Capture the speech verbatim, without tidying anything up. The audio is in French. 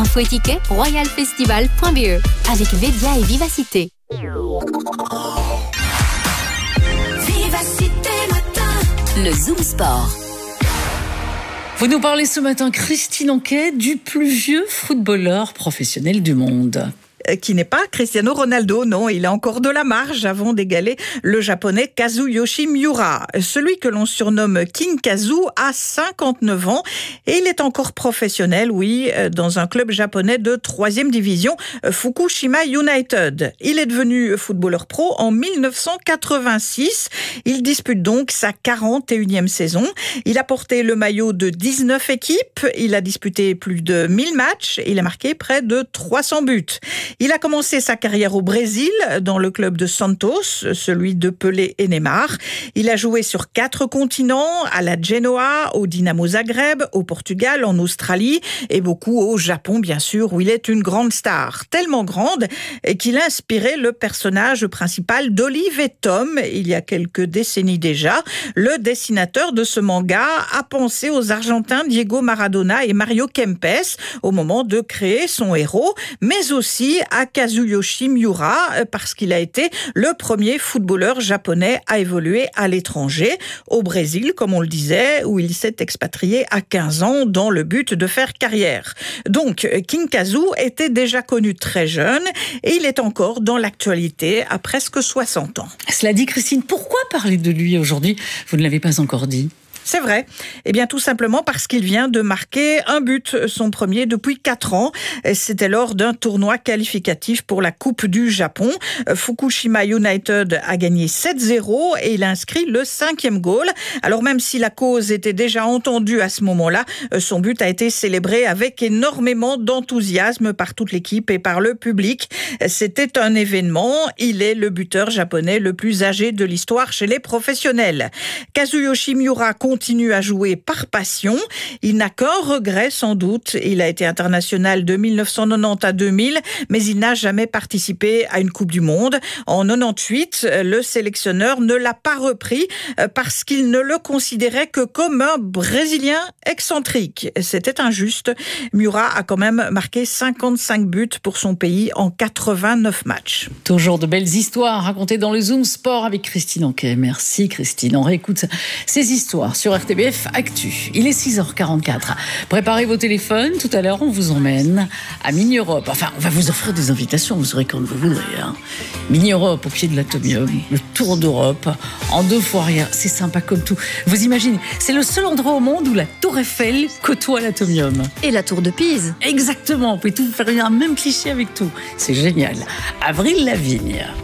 Info et tickets, royal festival point b e. Avec Vedia et Vivacité. Vivacité Matin. Le Zoom Sport. Vous nous parlez ce matin, Christine Anquet, du plus vieux footballeur professionnel du monde. Qui n'est pas Cristiano Ronaldo, non, il a encore de la marge avant d'égaler le japonais Kazuyoshi Miura. Celui que l'on surnomme King Kazu a cinquante-neuf ans et il est encore professionnel, oui, dans un club japonais de troisième division, Fukushima United. Il est devenu footballeur pro en mille neuf cent quatre-vingt-six. Il dispute donc sa quarante et unième saison. Il a porté le maillot de dix-neuf équipes, il a disputé plus de mille matchs, il a marqué près de trois cents buts. Il a commencé sa carrière au Brésil, dans le club de Santos, celui de Pelé et Neymar. Il a joué sur quatre continents, à la Genoa, au Dinamo Zagreb, au Portugal, en Australie et beaucoup au Japon, bien sûr, où il est une grande star. Tellement grande qu'il a inspiré le personnage principal d'Olive et Tom, il y a quelques décennies déjà. Le dessinateur de ce manga a pensé aux Argentins Diego Maradona et Mario Kempes au moment de créer son héros, mais aussi à Kazuyoshi Miura, parce qu'il a été le premier footballeur japonais à évoluer à l'étranger, au Brésil, comme on le disait, où il s'est expatrié à quinze ans dans le but de faire carrière. Donc, King Kazu était déjà connu très jeune et il est encore dans l'actualité à presque soixante ans. Cela dit, Christine, pourquoi parler de lui aujourd'hui ? Vous ne l'avez pas encore dit. C'est vrai. Eh bien, tout simplement parce qu'il vient de marquer un but, son premier depuis quatre ans. C'était lors d'un tournoi qualificatif pour la Coupe du Japon. Fukushima United a gagné sept zéro et il a inscrit le cinquième goal. Alors, même si la cause était déjà entendue à ce moment-là, son but a été célébré avec énormément d'enthousiasme par toute l'équipe et par le public. C'était un événement. Il est le buteur japonais le plus âgé de l'histoire chez les professionnels. Kazuyoshi Miura continue à jouer par passion. Il n'a qu'un regret sans doute. Il a été international de mille neuf cent quatre-vingt-dix à deux mille, mais il n'a jamais participé à une Coupe du Monde. En quatre-vingt-dix-huit, le sélectionneur ne l'a pas repris parce qu'il ne le considérait que comme un Brésilien excentrique. C'était injuste. Miura a quand même marqué cinquante-cinq buts pour son pays en quatre-vingt-neuf matchs. Toujours de belles histoires racontées dans le Zoom Sport avec Christine Anquet. Merci Christine. On réécoute ces histoires sur R T B F Actu. Il est six heures quarante-quatre. Préparez vos téléphones. Tout à l'heure, on vous emmène à Mini-Europe. Enfin, on va vous offrir des invitations. Vous saurez quand vous voudrez. Hein. Mini-Europe au pied de l'Atomium. Le tour d'Europe en deux fois rien. C'est sympa comme tout. Vous imaginez, c'est le seul endroit au monde où la Tour Eiffel côtoie l'Atomium. Et la Tour de Pise. Exactement. Vous pouvez tout faire un même cliché avec tout. C'est génial. Avril Lavigne.